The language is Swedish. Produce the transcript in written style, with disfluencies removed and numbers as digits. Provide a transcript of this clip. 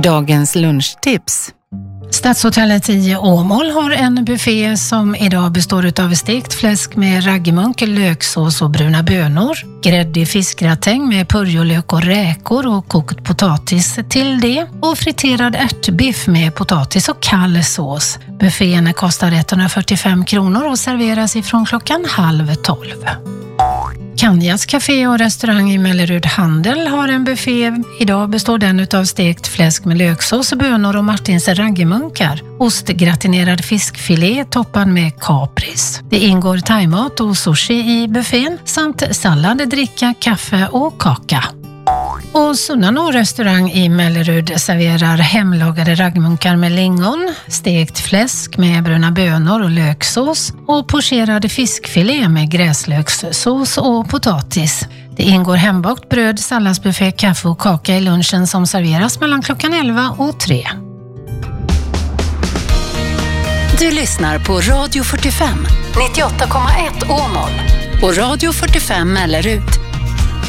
Dagens lunchtips. Stadshotellet i Åmål har en buffé som idag består av stekt fläsk med raggmunk, löksås och bruna bönor, gräddig fiskgratäng med purjolök och räkor och kokt potatis till det och friterad ärtbiff med potatis och kall sås. Buffén kostar 145 kronor och serveras ifrån klockan 11:30. Kanjas café och restaurang i Mellerud Handel har en buffé. Idag består den av stekt fläsk med löksås, bönor och Martins raggmunkar. Ostgratinerad fiskfilé toppad med kapris. Det ingår thaimat och sushi i buffén samt sallad, dricka, kaffe och kaka. Och Sunnanå restaurang i Mellerud serverar hemlagade raggmunkar med lingon, stekt fläsk med bruna bönor och löksås och pocherad fiskfilé med gräslökssås och potatis. Det ingår hembakt bröd, salladsbuffé, kaffe och kaka i lunchen som serveras mellan klockan 11 och 3. Du lyssnar på Radio 45, 98,1 Åmål och Radio 45 Mellerud.